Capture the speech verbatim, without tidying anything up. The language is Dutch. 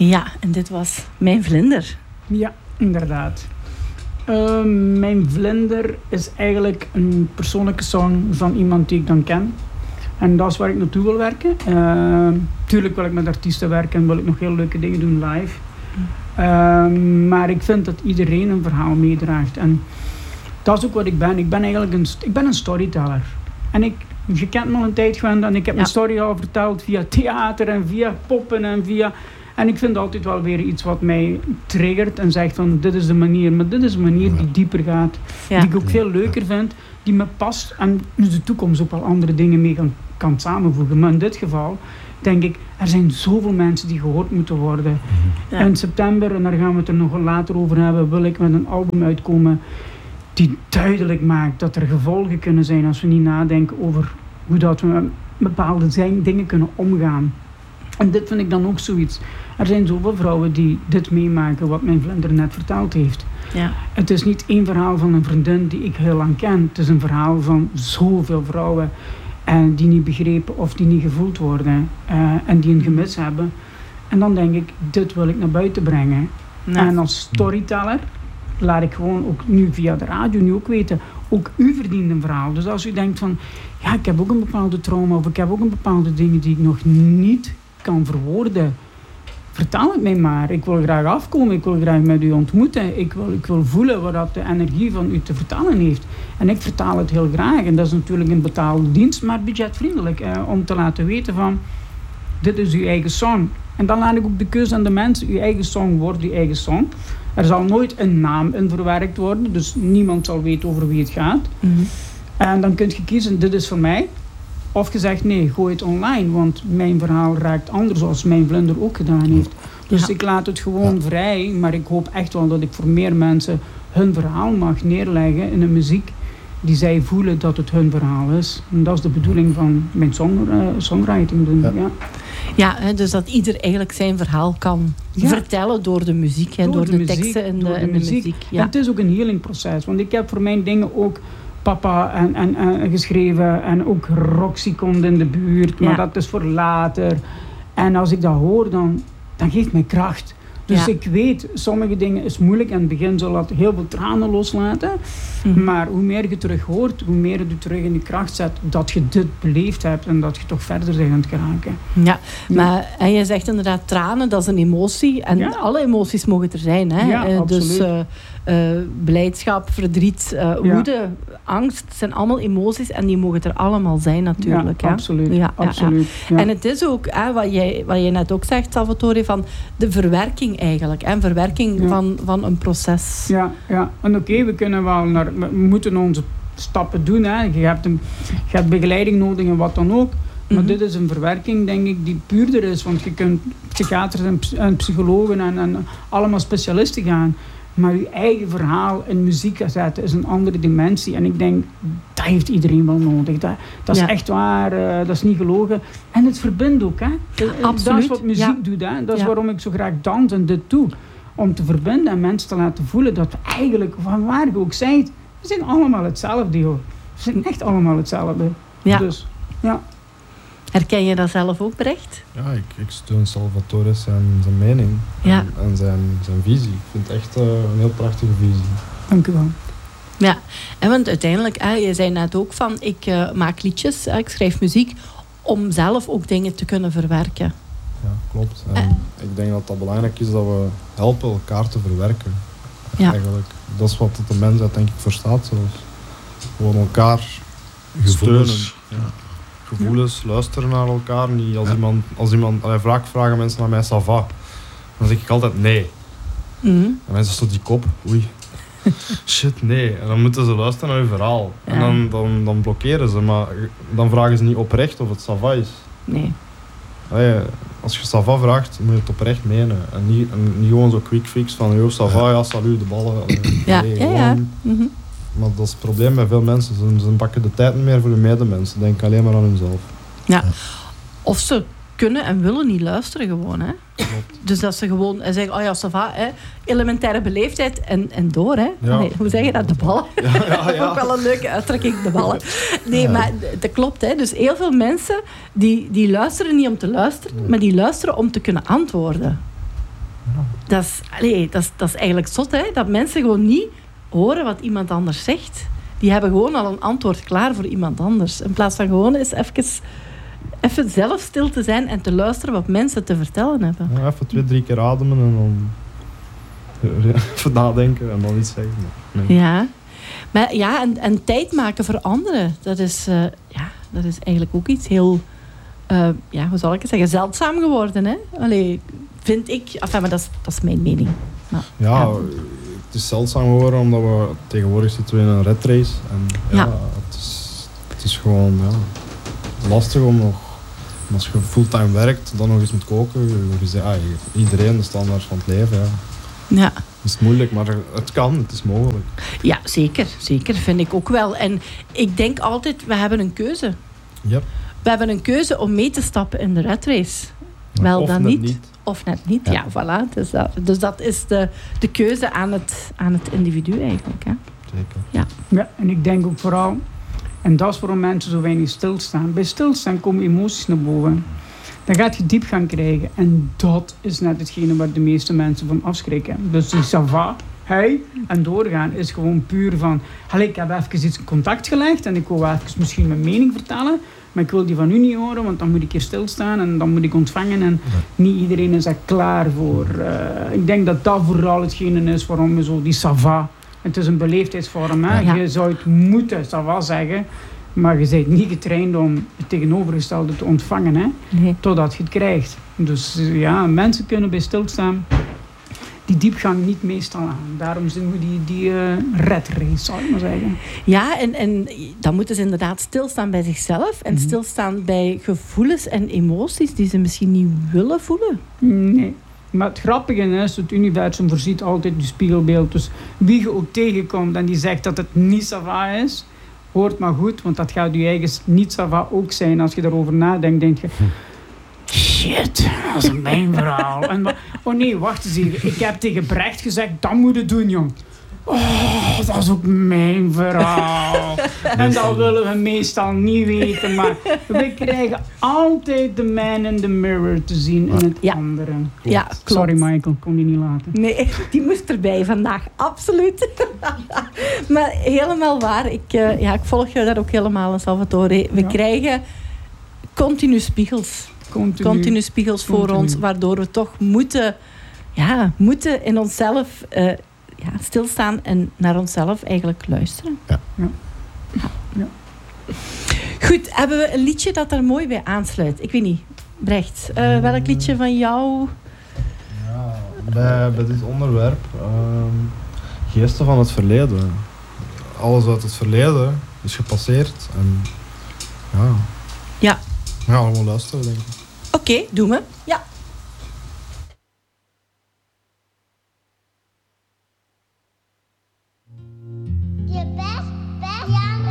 Ja, en dit was Mijn Vlinder. Ja, inderdaad. Uh, Mijn Vlinder is eigenlijk een persoonlijke song van iemand die ik dan ken. En dat is waar ik naartoe wil werken. Uh, tuurlijk wil ik met artiesten werken en wil ik nog heel leuke dingen doen live. Uh, maar ik vind dat iedereen een verhaal meedraagt. En dat is ook wat ik ben. Ik ben eigenlijk een, ik ben een storyteller. En ik, je kent me al een tijd gewend en ik heb ja. mijn story al verteld via theater en via poppen en via... En ik vind altijd wel weer iets wat mij triggert en zegt van dit is de manier. Maar dit is een manier die dieper gaat. Ja. Die ik ook veel leuker vind. Die me past. En in de toekomst ook wel andere dingen mee kan, kan samenvoegen. Maar in dit geval denk ik, er zijn zoveel mensen die gehoord moeten worden. Ja. In september, en daar gaan we het er nog later over hebben, wil ik met een album uitkomen die duidelijk maakt dat er gevolgen kunnen zijn als we niet nadenken over hoe dat we met bepaalde dingen kunnen omgaan. En dit vind ik dan ook zoiets. Er zijn zoveel vrouwen die dit meemaken wat Mijn Vlinder net verteld heeft. Ja. Het is niet één verhaal van een vriendin die ik heel lang ken. Het is een verhaal van zoveel vrouwen en die niet begrepen of die niet gevoeld worden. Uh, en die een gemis hebben. En dan denk ik, dit wil ik naar buiten brengen. Ja. En als storyteller laat ik gewoon ook nu via de radio nu ook weten, ook u verdient een verhaal. Dus als u denkt van, ja, ik heb ook een bepaalde trauma of ik heb ook een bepaalde dingen die ik nog niet kan verwoorden, vertel het mij maar. Ik wil graag afkomen, ik wil graag met u ontmoeten. Ik wil, ik wil voelen wat dat de energie van u te vertellen heeft. En ik vertaal het heel graag. En dat is natuurlijk een betaalde dienst, maar budgetvriendelijk. Eh, om te laten weten van, dit is uw eigen song. En dan laat ik ook de keuze aan de mensen. Uw eigen song wordt uw eigen song. Er zal nooit een naam in verwerkt worden. Dus niemand zal weten over wie het gaat. Mm-hmm. En dan kun je kiezen, dit is voor mij. Of je zegt, nee, gooi het online. Want mijn verhaal raakt anders zoals Mijn Vlinder ook gedaan heeft. Dus ja. ik laat het gewoon ja. vrij. Maar ik hoop echt wel dat ik voor meer mensen hun verhaal mag neerleggen in een muziek die zij voelen dat het hun verhaal is. En dat is de bedoeling van mijn song, uh, songwriting doen. Ja, ja. ja hè, dus dat ieder eigenlijk zijn verhaal kan ja. vertellen door de muziek, hè, door, door de, de muziek, teksten en de, de, de muziek. muziek ja. En het is ook een healingproces. Want ik heb voor mijn dingen ook papa en, en, en geschreven en ook Roxy komt in de buurt, maar ja. dat is voor later. En als ik dat hoor, dan, dan geeft mij kracht. Dus ja. ik weet, sommige dingen is moeilijk. In het begin zal dat heel veel tranen loslaten. Mm-hmm. Maar hoe meer je terug hoort, hoe meer je terug in je kracht zet dat je dit beleefd hebt en dat je toch verder bent aan het geraken. Ja, ja. maar en je zegt inderdaad tranen, dat is een emotie. En ja. alle emoties mogen er zijn. Hè? Ja, uh, absoluut. Dus uh, uh, blijdschap, verdriet, uh, woede, ja. angst, zijn allemaal emoties en die mogen er allemaal zijn natuurlijk. Ja, hè? absoluut. Ja, absoluut ja, ja. Ja. En het is ook, hè, wat, jij, wat jij net ook zegt, Salvatore, van de verwerking eigenlijk. Hè? Verwerking ja. van, van een proces. Ja, ja. En oké, okay, we kunnen wel naar, we moeten onze stappen doen. Hè. Je hebt een, je hebt begeleiding nodig en wat dan ook. Maar mm-hmm. dit is een verwerking, denk ik, die puurder is. Want je kunt psychiaters en, en psychologen en, en allemaal specialisten gaan. Maar je eigen verhaal in muziek zetten is een andere dimensie. En ik denk, dat heeft iedereen wel nodig. Dat, dat is ja. echt waar, uh, dat is niet gelogen. En het verbindt ook. Hè. Absoluut. Dat is wat muziek ja. doet. Hè. Dat is ja. waarom ik zo graag dans en dit doe. Om te verbinden en mensen te laten voelen dat we eigenlijk, van waar je ook zijt, we zijn allemaal hetzelfde, joh. We zijn echt allemaal hetzelfde. Ja. Dus, ja. Herken je dat zelf ook, Brecht? Ja, ik, ik steun Salvatore zijn, zijn mening ja. en, en zijn, zijn visie. Ik vind het echt uh, een heel prachtige visie. Dank u wel. Ja, en want uiteindelijk, hè, je zei net ook van, ik uh, maak liedjes, hè, ik schrijf muziek, om zelf ook dingen te kunnen verwerken. Ja, klopt. En uh. ik denk dat het belangrijk is dat we helpen elkaar te verwerken. Ja. Eigenlijk. Dat is wat de mensheid denk ik verstaat zelfs. Gewoon elkaar Gevoelens. steunen. Ja. Gevoelens, ja. luisteren naar elkaar. Niet als ja. iemand, als iemand allee, vaak vragen mensen naar mij, ça va. Dan zeg ik altijd nee. Mm-hmm. En mensen stoot die kop, oei. Shit, nee. En dan moeten ze luisteren naar je verhaal. Ja. En dan, dan, dan blokkeren ze, maar dan vragen ze niet oprecht of het ça va is. Nee. Allee, als je ça va vraagt, moet je het oprecht menen. En niet, en niet gewoon zo quick fix van, joh, ça va, ja, salut, de ballen. Allee, ja, nee, ja, ja. Mm-hmm. Maar dat is het probleem bij veel mensen. Ze, ze pakken de tijd niet meer voor de medemensen. Ze denken alleen maar aan hunzelf. Ja. Of ze kunnen en willen niet luisteren gewoon. Hè? Klopt. Dus dat ze gewoon zeggen, oh ja, ça va, hè? Elementaire beleefdheid en, en door. Hè? Ja. Nee, hoe zeg je dat? De ballen. Ja, ja, ja. Ook wel een leuke uitdrukking, de ballen. Nee, Ja. maar dat klopt. Hè? Dus heel veel mensen die, die luisteren niet om te luisteren, Nee. maar die luisteren om te kunnen antwoorden. Ja. Dat, is, allee, dat, is, dat is eigenlijk zot, hè? Dat mensen gewoon niet horen wat iemand anders zegt. Die hebben gewoon al een antwoord klaar voor iemand anders. In plaats van gewoon eens even, even zelf stil te zijn en te luisteren wat mensen te vertellen hebben. Ja, even twee, drie keer ademen en dan even nadenken en dan iets zeggen. Nee. Ja, maar ja, en, en tijd maken voor anderen, dat is, uh, ja, dat is eigenlijk ook iets heel, uh, ja, hoe zal ik het zeggen, zeldzaam geworden, hè? Allee, vind ik, enfin, maar dat is, dat is mijn mening. Maar, ja, ja, het is zeldzaam geworden omdat we tegenwoordig zitten in een red race. En ja, ja. Het, is, het is gewoon ja, lastig om nog, als je fulltime werkt, dan nog eens moet koken. Je, je, ah, iedereen de standaard van het leven, ja. Ja. Het is moeilijk, maar het kan, het is mogelijk. Ja, zeker. Zeker, vind ik ook wel. En ik denk altijd, we hebben een keuze. Yep. We hebben een keuze om mee te stappen in de red race. Wel of dan net niet. niet. Of net niet, ja, ja voilà. Dus dat, dus dat is de, de keuze aan het, aan het individu eigenlijk. Hè. Zeker. Ja. Ja, en ik denk ook vooral, en dat is waarom mensen zo weinig stilstaan. Bij stilstaan komen emoties naar boven. Dan gaat je diep gaan krijgen. En dat is net hetgene waar de meeste mensen van afschrikken. Dus die sava, hey, en doorgaan is gewoon puur van... Allee, ik heb even iets in contact gelegd en ik wil even misschien mijn mening vertellen. Maar ik wil die van u niet horen, want dan moet ik hier stilstaan en dan moet ik ontvangen. En ja. Niet iedereen is er klaar voor. Uh, ik denk dat dat vooral hetgene is waarom we zo die sava... Het is een beleefdheidsvorm, hè. Ja. Je zou het moeten sava zeggen... Maar je bent niet getraind om het tegenovergestelde te ontvangen, hè? Nee. Totdat je het krijgt. Dus ja, mensen kunnen bij stilstaan die diepgang niet meestal aan. Daarom zijn we die, die uh, red race, zou ik maar zeggen. Ja, en, en dan moeten ze inderdaad stilstaan bij zichzelf en mm-hmm. stilstaan bij gevoelens en emoties die ze misschien niet willen voelen. Nee. Maar het grappige is, het universum voorziet altijd je spiegelbeeld. Dus wie je ook tegenkomt en die zegt dat het niet sava is... Hoort maar goed, want dat gaat je eigen niet-sava ook zijn. Als je daarover nadenkt, denk je... Shit, dat is mijn verhaal. En, oh nee, wacht eens even. Ik heb tegen Brecht gezegd, dat moet je doen, jong. Oh, dat is ook mijn verhaal. En dat willen we meestal niet weten. Maar we krijgen altijd de man in the mirror te zien in het ja. andere. Ja, klopt. Sorry Michael, kon die niet laten. Nee, die moest erbij vandaag. Absoluut. Maar helemaal waar. Ik, uh, ja, ik volg jou daar ook helemaal, Salvatore. We ja. krijgen continu spiegels. Continu, continu spiegels continu. voor ons. Waardoor we toch moeten, ja, moeten in onszelf... Uh, Ja, stilstaan en naar onszelf eigenlijk luisteren. Ja. Ja. Ja. Ja. Goed, hebben we een liedje dat er mooi bij aansluit? Ik weet niet, Brecht, uh, welk liedje van jou? Ja, bij, bij dit onderwerp, uh, geesten van het verleden. Alles uit het verleden is gepasseerd en ja. Ja. Ja, gewoon luisteren, denk ik. Oké, okay, doen we. Ja.